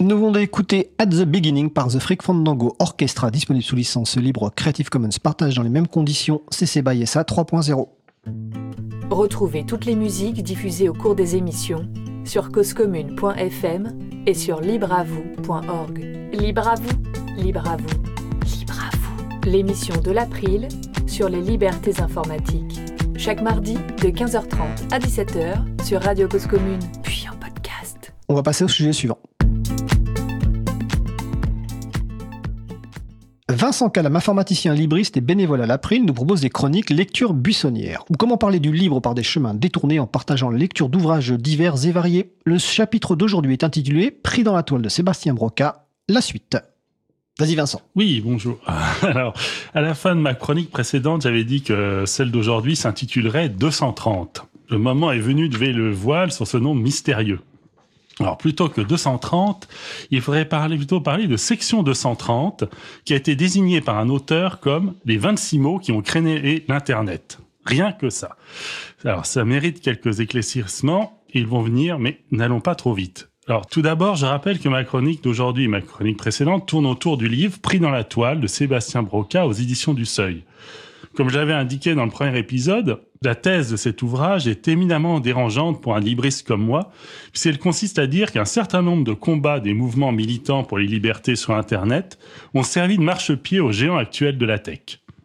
Nous venons d'écouter At the Beginning par The Freak Fandango Orchestra, disponible sous licence libre Creative Commons, partage dans les mêmes conditions, CC BY SA 3.0. Retrouvez toutes les musiques diffusées au cours des émissions sur causecommune.fm et sur libreavou.org. Libre à vous, libre à vous, libre à vous. L'émission de l'April sur les libertés informatiques. Chaque mardi de 15h30 à 17h sur Radio Cause Commune, puis en podcast. On va passer au sujet suivant. Vincent Calam, informaticien libriste et bénévole à l'April, nous propose des chroniques lecture buissonnière, ou comment parler du livre par des chemins détournés en partageant la lecture d'ouvrages divers et variés. Le chapitre d'aujourd'hui est intitulé « Pris dans la toile » de Sébastien Broca. La suite. Vas-y Vincent. Oui, bonjour. Alors, à la fin de ma chronique précédente, j'avais dit que celle d'aujourd'hui s'intitulerait 230. Le moment est venu de lever le voile sur ce nom mystérieux. Alors, plutôt que 230, il faudrait plutôt parler de section 230, qui a été désignée par un auteur comme les 26 mots qui ont créé l'Internet. Rien que ça. Alors, ça mérite quelques éclaircissements, ils vont venir, mais n'allons pas trop vite. Alors, tout d'abord, je rappelle que ma chronique d'aujourd'hui et ma chronique précédente tournent autour du livre Pris dans la toile de Sébastien Broca aux éditions du Seuil. Comme je l'avais indiqué dans le premier épisode, la thèse de cet ouvrage est éminemment dérangeante pour un libriste comme moi, puisqu'elle consiste à dire qu'un certain nombre de combats des mouvements militants pour les libertés sur Internet ont servi de marchepied aux géants actuels de la tech.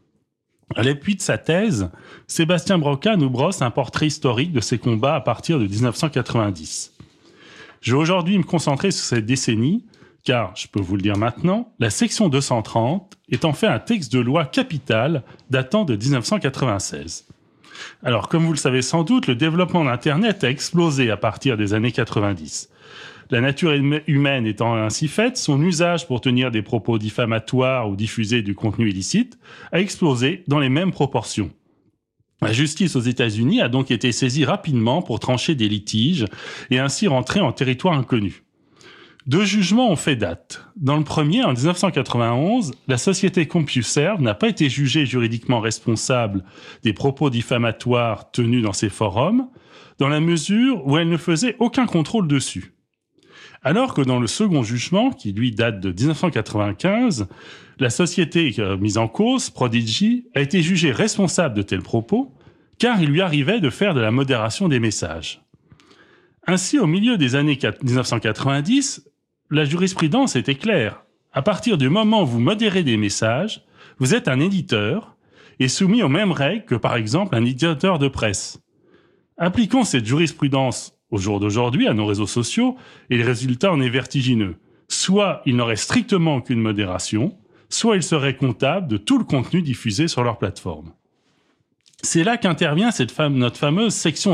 À l'appui de sa thèse, Sébastien Broca nous brosse un portrait historique de ces combats à partir de 1990. Je vais aujourd'hui me concentrer sur cette décennie, car, je peux vous le dire maintenant, la section 230 est en fait un texte de loi capital datant de 1996. Alors, comme vous le savez sans doute, le développement d'Internet a explosé à partir des années 90. La nature humaine étant ainsi faite, son usage pour tenir des propos diffamatoires ou diffuser du contenu illicite a explosé dans les mêmes proportions. La justice aux États-Unis a donc été saisie rapidement pour trancher des litiges et ainsi rentrer en territoire inconnu. Deux jugements ont fait date. Dans le premier, en 1991, la société CompuServe n'a pas été jugée juridiquement responsable des propos diffamatoires tenus dans ses forums, dans la mesure où elle ne faisait aucun contrôle dessus. Alors que dans le second jugement, qui lui date de 1995, la société mise en cause, Prodigy, a été jugée responsable de tels propos, car il lui arrivait de faire de la modération des messages. Ainsi, au milieu des années 1990, la jurisprudence était claire. À partir du moment où vous modérez des messages, vous êtes un éditeur et soumis aux mêmes règles que, par exemple, un éditeur de presse. Appliquons cette jurisprudence au jour d'aujourd'hui à nos réseaux sociaux et le résultat en est vertigineux. Soit il n'aurait strictement aucune modération, soit il serait comptable de tout le contenu diffusé sur leur plateforme. C'est là qu'intervient notre fameuse section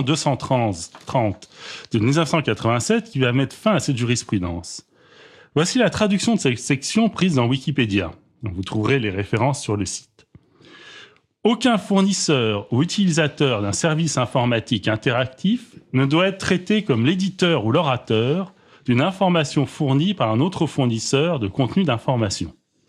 230 de 1987 qui va mettre fin à cette jurisprudence. Voici la traduction de cette section prise dans Wikipédia. Vous trouverez les références sur le site. Aucun fournisseur ou utilisateur d'un service informatique interactif ne doit être traité comme l'éditeur ou l'orateur d'une information fournie par un autre fournisseur de contenu d'information.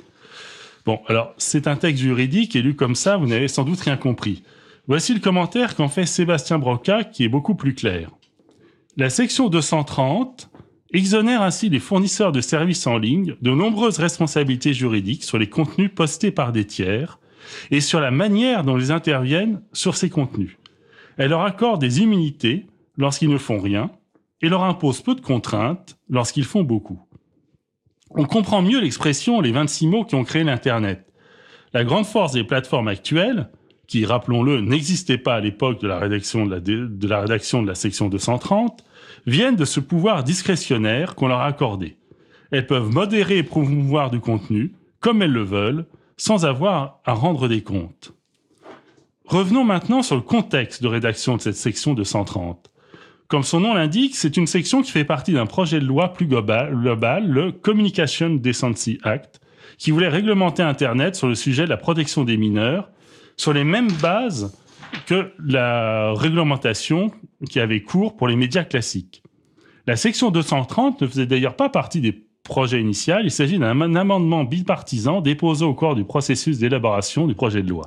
Bon, alors, c'est un texte juridique et lu comme ça, vous n'avez sans doute rien compris. Voici le commentaire qu'en fait Sébastien Broca, qui est beaucoup plus clair. La section 230 exonère ainsi les fournisseurs de services en ligne de nombreuses responsabilités juridiques sur les contenus postés par des tiers et sur la manière dont ils interviennent sur ces contenus. Elle leur accorde des immunités lorsqu'ils ne font rien et leur impose peu de contraintes lorsqu'ils font beaucoup. On comprend mieux l'expression « les 26 mots qui ont créé l'Internet ». La grande force des plateformes actuelles, qui, rappelons-le, n'existaient pas à l'époque de la rédaction de la section 230, viennent de ce pouvoir discrétionnaire qu'on leur a accordé. Elles peuvent modérer et promouvoir du contenu, comme elles le veulent, sans avoir à rendre des comptes. Revenons maintenant sur le contexte de rédaction de cette section 230. Comme son nom l'indique, c'est une section qui fait partie d'un projet de loi plus global, le Communication Decency Act, qui voulait réglementer Internet sur le sujet de la protection des mineurs, sur les mêmes bases que la réglementation qui avait cours pour les médias classiques. La section 230 ne faisait d'ailleurs pas partie des projets initiaux, il s'agit d'un amendement bipartisan déposé au cours du processus d'élaboration du projet de loi.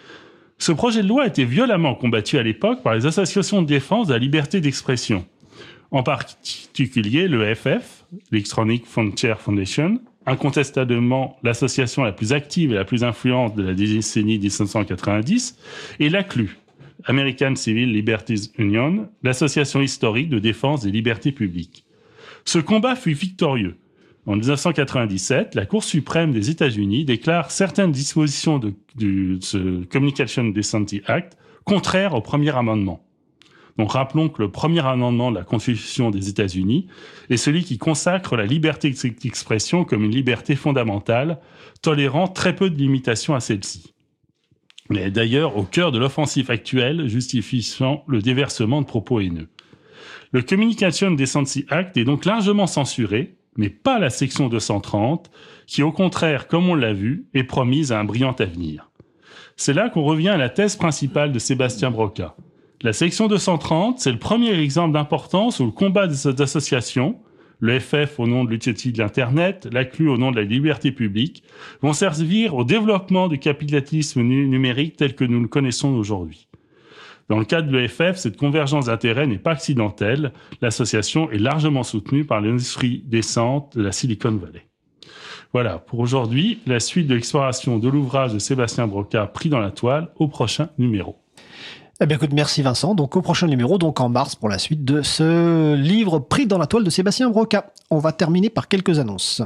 Ce projet de loi a été violemment combattu à l'époque par les associations de défense de la liberté d'expression, en particulier le FF, l'Electronic Frontier Foundation, incontestablement l'association la plus active et la plus influente de la décennie 1990, et l'ACLU, American Civil Liberties Union, l'association historique de défense des libertés publiques. Ce combat fut victorieux. En 1997, la Cour suprême des États-Unis déclare certaines dispositions de ce Communication Decency Act contraires au premier amendement. Donc rappelons que le premier amendement de la Constitution des États-Unis est celui qui consacre la liberté d'expression comme une liberté fondamentale, tolérant très peu de limitations à celle-ci. Elle est d'ailleurs au cœur de l'offensive actuelle justifiant le déversement de propos haineux. Le Communication Decency Act est donc largement censuré, mais pas la section 230, qui au contraire, comme on l'a vu, est promise à un brillant avenir. C'est là qu'on revient à la thèse principale de Sébastien Broca. La section 230, c'est le premier exemple d'importance où le combat des associations, le FF au nom de l'utilité de l'Internet, l'ACLU au nom de la liberté publique, vont servir au développement du capitalisme numérique tel que nous le connaissons aujourd'hui. Dans le cas de l'EFF, cette convergence d'intérêts n'est pas accidentelle. L'association est largement soutenue par l'industrie décente de la Silicon Valley. Voilà, pour aujourd'hui, la suite de l'exploration de l'ouvrage de Sébastien Broca pris dans la toile au prochain numéro. Eh bien, écoute, merci Vincent. Donc, au prochain numéro, donc en mars, pour la suite de ce livre pris dans la toile de Sébastien Broca. On va terminer par quelques annonces.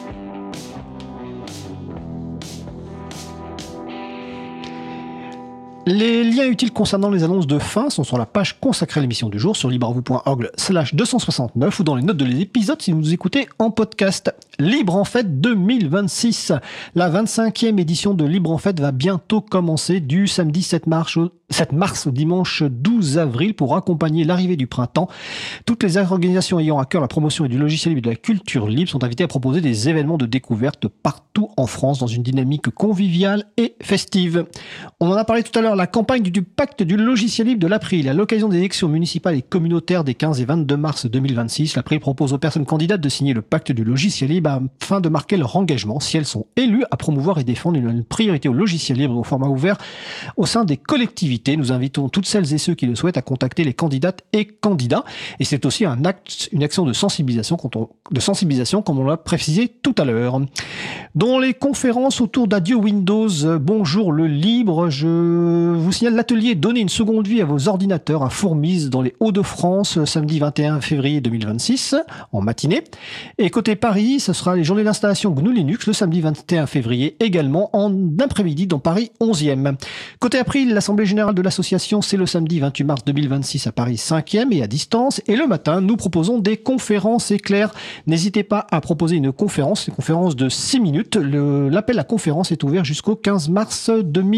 Les liens utiles concernant les annonces de fin sont sur la page consacrée à l'émission du jour sur libreavou.org/269 ou dans les notes de l'épisode si vous nous écoutez en podcast. Libre en Fête 2026. La 25e édition de Libre en Fête va bientôt commencer du samedi 7 mars au dimanche 12 avril pour accompagner l'arrivée du printemps. Toutes les organisations ayant à cœur la promotion du logiciel libre et de la culture libre sont invitées à proposer des événements de découverte partout en France dans une dynamique conviviale et festive. On en a parlé tout à l'heure, la campagne du pacte du logiciel libre de l'April à l'occasion des élections municipales et communautaires des 15 et 22 mars 2026. L'April propose aux personnes candidates de signer le pacte du logiciel libre afin de marquer leur engagement, si elles sont élues, à promouvoir et défendre une priorité au logiciel libre et au format ouvert au sein des collectivités. Nous invitons toutes celles et ceux qui le souhaitent à contacter les candidates et candidats. Et c'est aussi une action de sensibilisation, comme on l'a précisé tout à l'heure. Dans les conférences autour d'Adieu Windows, bonjour le libre, je vous signale l'atelier Donner une seconde vie à vos ordinateurs à Fourmise dans les Hauts-de-France, samedi 21 février 2026, en matinée. Et côté Paris, ce sera les journées d'installation GNU Linux le samedi 21 février également en après-midi dans Paris 11e. Côté April, l'Assemblée Générale de l'association, c'est le samedi 28 mars 2026 à Paris 5e et à distance. Et le matin, nous proposons des conférences éclairs. N'hésitez pas à proposer une conférence de 6 minutes. L'appel à conférence est ouvert jusqu'au 15 mars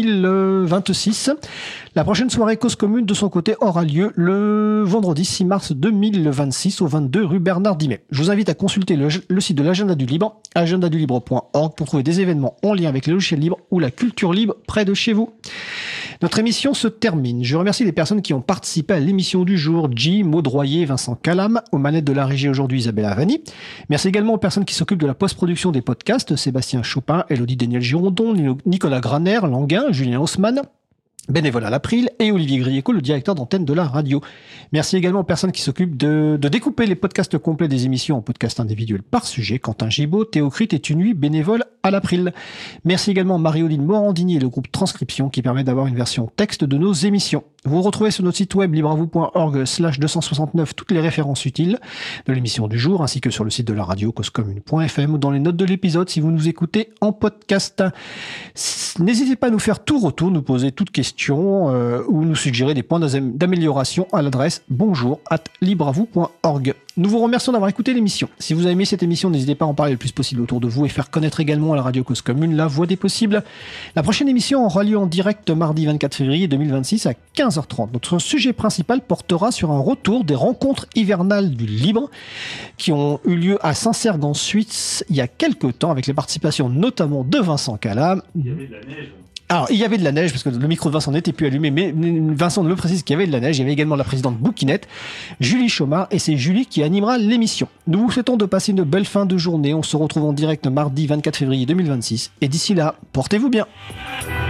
2026. La prochaine soirée Cause Commune, de son côté, aura lieu le vendredi 6 mars 2026 au 22 rue Bernard Dimet. Je vous invite à consulter le site de l'Agenda du Libre, agendadulibre.org, pour trouver des événements en lien avec les logiciels libres ou la culture libre près de chez vous. Notre émission se termine. Je remercie les personnes qui ont participé à l'émission du jour. J, Maud Royer, Vincent Calam, aux manettes de la régie aujourd'hui Isabelle Avani. Merci également aux personnes qui s'occupent de la post-production des podcasts, Sébastien Chopin, Élodie Daniel Girondon, Nicolas Graner, Languin, Julien Haussmann, bénévole à l'April, et Olivier Grieco, le directeur d'antenne de la radio. Merci également aux personnes qui s'occupent de découper les podcasts complets des émissions en podcasts individuels par sujet. Quentin Gibaud, Théocrite et Tunuy, bénévole à l'April. Merci également à Marie-Oline Morandini et le groupe Transcription qui permet d'avoir une version texte de nos émissions. Vous retrouvez sur notre site web libreavou.org/269 toutes les références utiles de l'émission du jour, ainsi que sur le site de la radio causecommune.fm ou dans les notes de l'épisode si vous nous écoutez en podcast. N'hésitez pas à nous faire tout retour, nous poser toutes questions ou nous suggérer des points d'amélioration à l'adresse bonjour@libreavou.org. Nous vous remercions d'avoir écouté l'émission. Si vous avez aimé cette émission, n'hésitez pas à en parler le plus possible autour de vous et faire connaître également à la radio Cause Commune la voix des possibles. La prochaine émission aura lieu en direct mardi 24 février 2026 à 15h30. Notre sujet principal portera sur un retour des rencontres hivernales du libre qui ont eu lieu à Saint-Cergue en Suisse il y a quelques temps avec les participations notamment de Vincent Calam. Il y avait de la neige. Alors, il y avait de la neige, parce que le micro de Vincent n'était plus allumé, mais Vincent me précise qu'il y avait de la neige. Il y avait également la présidente Bouquinette, Julie Chaumard, et c'est Julie qui animera l'émission. Nous vous souhaitons de passer une belle fin de journée. On se retrouve en direct mardi 24 février 2026. Et d'ici là, portez-vous bien.